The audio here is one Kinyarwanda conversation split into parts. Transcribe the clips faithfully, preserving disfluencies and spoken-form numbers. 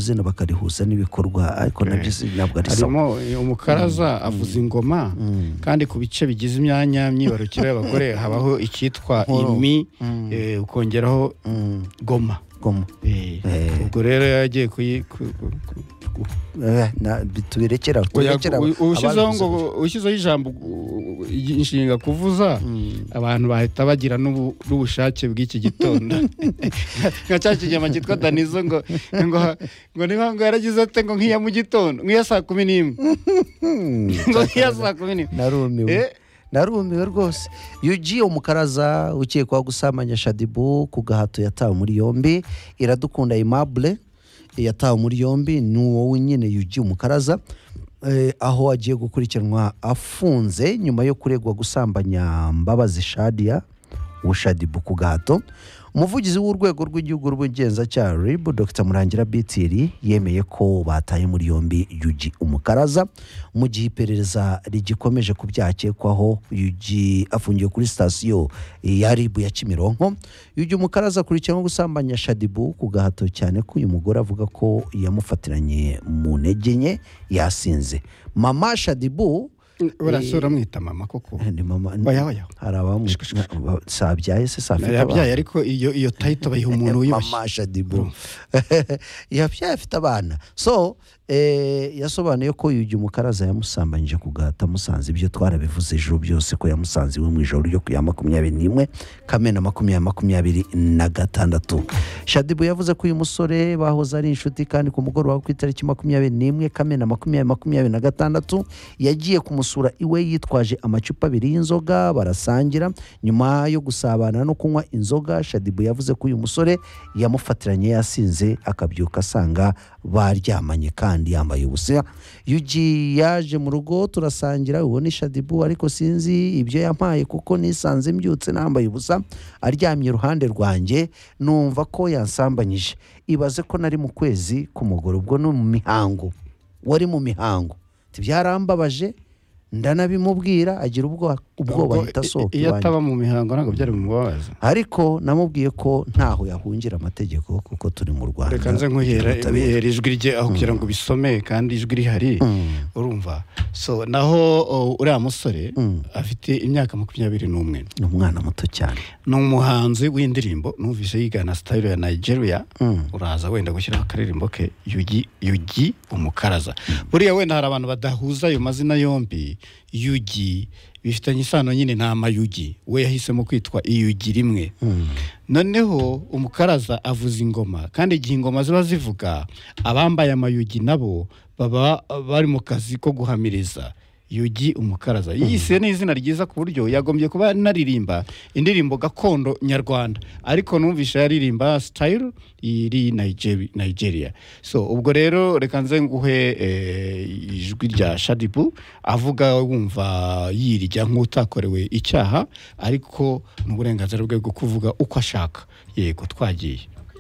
zina bakarihuza n'ibikorwa ariko nabyo ntabwo ari sawa. Harimo umukaraza avuza ingoma kandi ku bice bigize imyanya myibarukiro y'abagore habaho icyitwa imi ukongeraho goma goma. Ubwo rero yagiye kuyi tubirekera tubirekera ushizeho ngo ushizeho ijambo inshinga kuvuza abantu bahita bagira n'ubushake bw'iki gitondo nka cya kigema cyitwa Danizo ngo ngo ngo niba ngo yaragize ate ngo nk'iya mu gitondo nk'iya saa kumi n'imwe ngo nk'iya saa kumi n'imwe narumiwe narumiwe rwose. Yuji umukaraza ukekwaho gusambanya Shadibu ku gahato yatawe muri yombi. Iradukunda Aimable yatawe muri yombi n'uwo nyine Yuji umukaraza eh, aho agiye gukurikiranwa afunze nyuma yo kuregwa gusambanya Mbabazi Shadia ushadibu ku gahato. Umuvugizi w'urwego rw'igihugu rw'ubugenzacyaha R I B Dr Murangira Bitiri yemeye ko bataye muri yombi Yuji umukaraza mu gihe iperereza rigikomeje kubyakekwaho. Yuji afungiye kuri sitasiyo ya R I B ya Kimironko. Yuji umukaraza akurikiranyweho gusambanya Shadibu ku gahato cyane ko uyu mugore avuga ko yamufatiranye mu ntege nke yasinze. Mama Shadibu urasura mwita mama koko ni mama oya oya harabamu sabyaye se safite yabyaye ariko iyo iyo title bayiha umuntu uyibashye Mama Shadibu yabyaye afite abana. So eh yasobanuye ko Yuji umukaraza yamusambanyije ku gahata musanze. Ibyo twarabivuze ejo byose ko yamusanze we mu ijoro ryo ku ya makumyabiri n'imwe Kamena makumyabiri makumyabiri na gatandatu. Shadibu yavuze ko uyu musore bahoze ari inshuti kandi ku mugoroba ku itariki makumyabiri n'imwe Kamena makumyabiri makumyabiri na gatandatu yagiye kumusura iwe yitwaje amacupa abiri y'inzoga barasangira. Nyuma yo gusabana no kunywa inzoga Shadibu yavuze ko uyu musore yamufatiranye yasinze akabyuka asanga baryamanye kandi yambaye ubusa. Yuji yaje mu rugo turasangira ubone Shadibu ariko sinzi ibyo yampaye kuko nisanze mbyutse nambaye ubusa aryamye iruhande rwanjye numva ko yansambanyije. Ibaze ko nari mu kwezi k'umugore ubwo no mu mihango wari mu mihango tibyarambabaje ndanabimubwira agira ubwo ubwoba hitasohoka. Iyo ataba mu mihango ntabwo byari mu mubabaza ariko namubwiye ko ntaho yahungira amategeko kuko turi mu Rwanda. Reka nze nkuhera ijwi rye aho kugira ngo bisome kandi ijwi rihari urumva. So naho uriya musore afite imyaka makumyabiri n'umwe ni umwana muto cyane. Ni umuhanzi w'indirimbo numvise yigana style ya Nigeria. Uraza wenda gushyiraho akaririmbo ke Yuji Yuji umukaraza. Buriya wenda hari abantu badahuza ayo mazina yombi. Yuji bifitanye isano nyine na Amayugi we yahisemo kwitwa Iyugi rimwe. Noneho umukaraza avuza ingoma kandi igihe ingoma ziba zivuga abambaye amayugi nabo baba bari mu kazi ko guhamiriza. Yuji umukaraza yise ni izina ryiza ku buryo yagombye kuba naririmba indirimbo gakondo nyarwanda ariko numvisha yaririmba style iri Nigeria Nigeria. So ubwo rero reka nze nguhe ijwi rya Shadibu avuga wumva yirya nk'utakorewe icyaha ariko n'uburenganzira bwe bwo kuvuga uko ashaka. Yego twagiye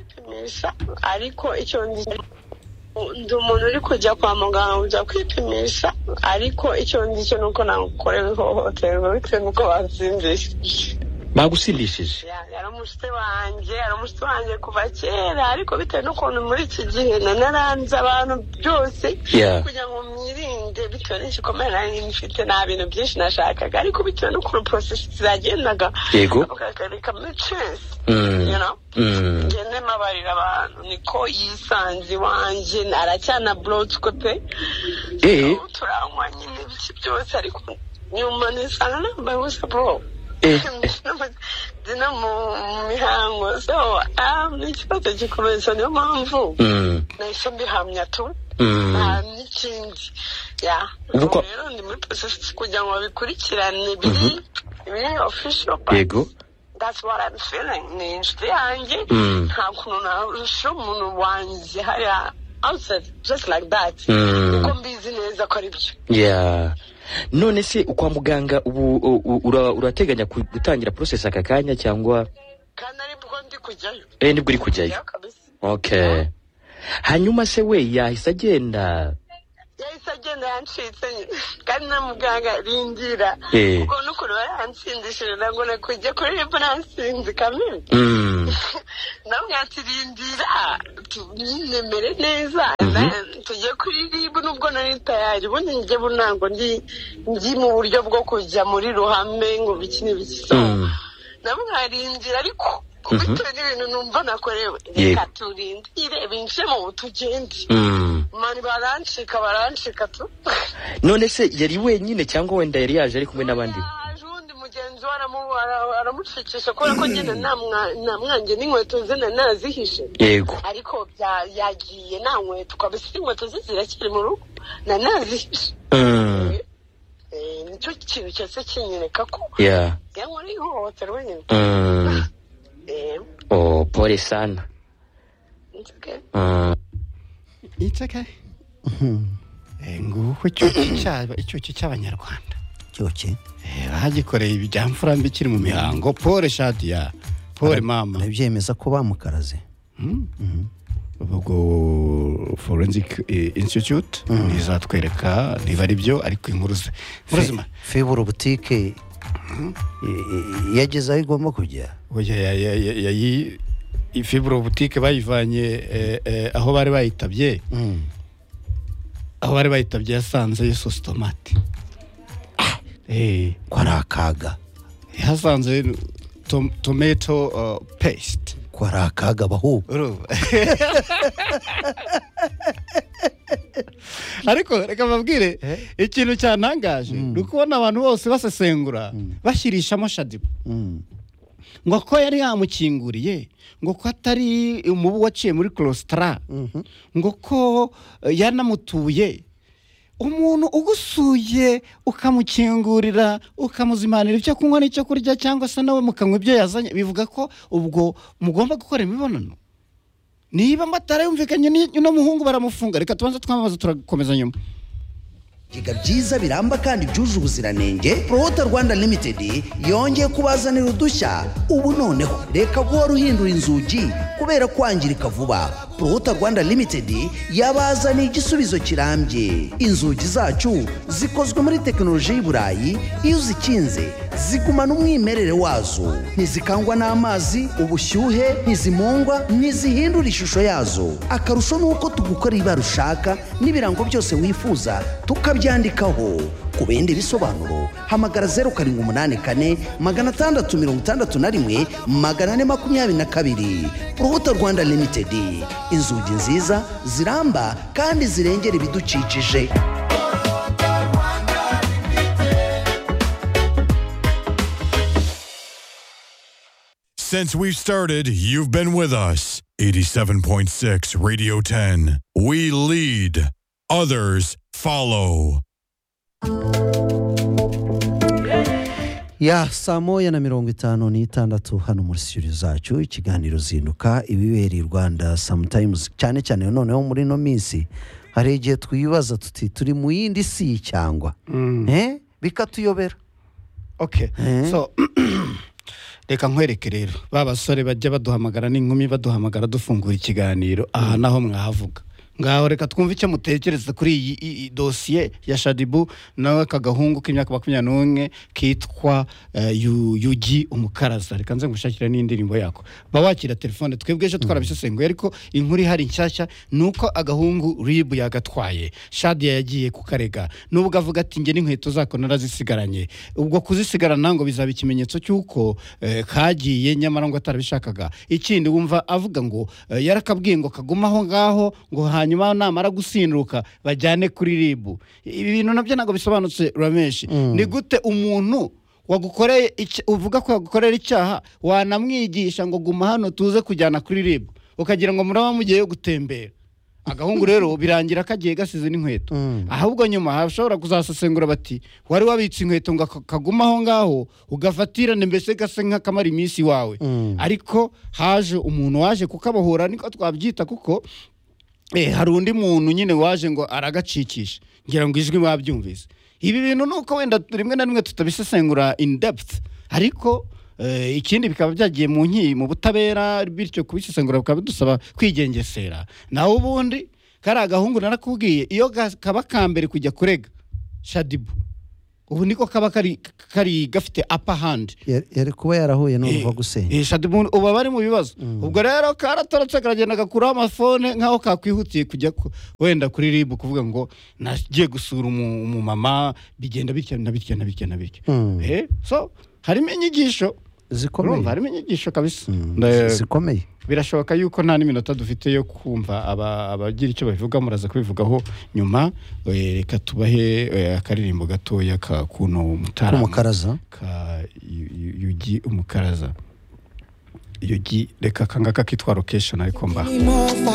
ariko icyo ndi umuntu uri kujya kwa muganga ujya kwipimisha ariko icyo ngicyo nuko nakorewe ihohoterwa bitewe nuko bansindishije. Bagusindishije? Yari umushyitsi wanjye yari umushyitsi wanjye kuva kera ariko bitewe n'ukuntu muri iki gihe nanaranze abantu byose kugira ngo mwirinde bitewe n'igikomere nari mfite nta bintu byinshi nashakaga ariko bitewe n'ukuntu process zagendaga bakagarika muri chance you know ngende mabarira abantu niko yisanze iwanjye aracyana bloodcope turanywa nyine ibiki byose ariko nyuma nisanga nambaye ubusa bro dina mu mihango. So ni ikibazo gikomeye cyane niyo mpamvu nahise mbihamya tu nta n'ikindi rero ndi muri process kugira ngo babikurikirane biri biri official yego. That's what I'm feeling. Ni inshuti yanjye nta kuntu narusha umuntu wanjye hariya outside just like that kuko mbizi neza ko ari byo. Yeah. None se ukwa muganga ubu urateganya gutangira process aka kanya cyangwa kana ari bwo ndi kujyayo? Eh nibwo uri kujyayo. Okay. Hanyuma se we yahise agenda? Yahise agenda yancitse kandi na muganga rindira ubwo n'ukuri yansindishije ngo nakujya kuri ribu nansinzi kamere namwe ati rindira tunemere neza tujye kuri ribu nubwo nari tayari ubundi njye bunango ndi ndi mu buryo bwo kujya muri ruhame ngo bikini bikiso namwarindira ariko kubitewe n'ibintu numva nakorewe reka turindire binje mu tugende mani baranshika baranshika tu none se yari wenyine cyangwa wenda yari yaje ari kumwe n'abandi mugenzi aramushikisha kubera ko nyine namwanjye n'inkweto ze nazihishe yego ariko yagiye nta nkweto kabisa inkweto ze zirakiri mu rugo nanazihishe nicyo kintu cyose kinyereka ko yankora ihohoterwa nyine oh pole sana it's okay it's okay nguko icyo cy'abanyarwanda cyoke bagikoreye ibijyamfura mbi kiri mu mihango Paul Shadia Paul mama nabyemeza ko bamukaraze ubwo Forensic Institute izatwereka niba ari byo ariko inkuruze muruzima Fibro boutique yageze aho igomba kujya oya ya ya Fibro boutique bayivanye aho bari bayitabye aho bari bayitabye yasanze Yesus tomate eh kwara kaga yasanze tom, tomato uh, paste kwara kaga bahu ariko reka babwire ikintu cyantangaje rukubona abantu bose basesengura bashyirishamo Shadibu ngo ko yari yamukinguriye ngo ko atari umubu waciye muri Clostra ngo ko yanamutuye umuntu ugusuye ukamukingurira ukamuzimanira icyo kunywa n'icyo kurya cyangwa se nawe mukanywa ibyo yazanye bivuga ko ubwo mugomba gukora imibonano niba amatara yumvikanye no muhungu baramufunga reka tubanze twamaze turakomeza nyuma Iga byiza biramba kandi byuje ubuziranenge Prohota Rwanda Limited yongeye kubazanira udushya ubu noneho reka guhora uhindura inzugi kubera kwangirika vuba Prohota Rwanda Limited yabazaniye igisubizo kirambye inzugi zacu zikozwe muri teknoloji y'Iburayi iyo zikinze zigumana umwimerere wazo ntizikangwa n'amazi ubushyuhe ntizimongwa ntizihindura ishusho yazo akarusho nuko tugukora ibara ushaka n'ibirango byose wifuza tukabyandikaho ku bindi bisobanuro hamagara zeru karindwi umunani kane magana atandatu mirongo itandatu na rimwe magana ane makumyabiri na kabiri Prohota Rwanda Limited inzugi nziza ziramba kandi zirengera ibidukikije. Since we've started, you've been with us. eighty-seven point six Radio ten. We lead, others follow. Ya saa moya na mirongo itanu n'itandatu hano muri studio zacu ikiganiro zinduka ibibera i Rwanda sometimes cyane cyane noneho muri no minsi hari igihe twibaza tuti turi mu yindi si cyangwa mm. eh bikatuyobera. Okay eh? So reka nkwereke rero babasore bajya baduhamagara n'inkumi baduhamagara dufungura ikiganiro aha naho mwahavuga ngaho reka twumve icyo mutekereza kuri iyi dossier ya Shadibu nawe kagahungu k'imyaka makumyabiri n'umwe kitwa Yugi umukaraza reka nze ngushakira n'indirimbo yako bawakira telefone twebwe ejo twarabisesenguye ariko inkuri hari nshyashya nuko agahungu Ribu yagatwaye Shadia yagiye kukarega nubwo avuga ati nge n'inkweto zako narazisigaranye ubwo kuzisigarana ngo bizaba ikimenyetso cyuko kagiye nyamara ngo atarabishakaga ikindi wumva avuga ngo yarakabwiye ngo kagumaho ngaho ngo hanyuma namara gusinduka bajyane kuri Ribu ibi bintu nabyo nago bisobanutse Rameshi mm. ni gute umuntu wagukoreye uvuga ko yagukorera icyaha wanamwigisha ngo guma hano tuze kujyana kuri Ribu ukagira ngo muraba mugiye gutembera agahungu rero birangira kagiye gasize n'inkweto mm. ahubwo nyuma hashobora kuzasesengura bati wari wabitse inkweto ngo kagumaho ngaho ugafatirane mbese gase nk'akamara iminsi wawe mm. ariko haje umuntu waje kukabohora niko twabyita kuko Eh hari undi muntu nyine waje ngo aragacikisha ngira ngo ijwi babyumvise ibi bintu nuko wenda rimwe na rimwe tutabisesengura in depth ariko eh, ikindi bikaba byagiye mu nki mu butabera bityo kubisesengura bikaba dusaba kwigengesera naho ubundi kari agahungu narakubwiye iyo kaba kambere kujya kurega Shadibu ubu niko kaba kari kari gafite upper hand yari kuba yarahuye n'uva gusenya eh Shaddy uba bari mu bibazo ubwo rero karatorotse karagenda gakuraho amafone nkaho kakwihutiye kujya wenda kuri R I B kuvuga ngo nagiye gusura umu mama bigenda bitya na bitya na bitya na bitya eh so harimo inyigisho zikomeye harimo inyigisho kabisa zikomeye birashoboka yuko nta n'iminota dufite yo kumva aba abagira icyo bavuga muraza kubivugaho nyuma reka tubahe akaririmbo gatoya ka kuno mutara umukaraza ka Yugi umukaraza Yugi reka kangaka kitwa location ariko mba